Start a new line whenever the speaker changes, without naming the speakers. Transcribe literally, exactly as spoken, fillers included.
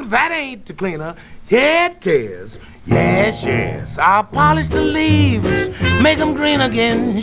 that ain't the cleaner. Yeah, it is. Yes, yes. I'll polish the leaves, make 'em green again.